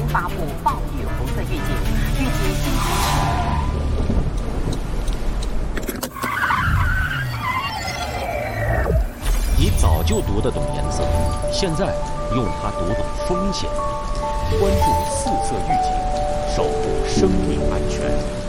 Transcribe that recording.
发布暴雨红色预警，预计今天。 你早就读得懂颜色，现在用它读懂风险。关注4色预警，守护生命安全。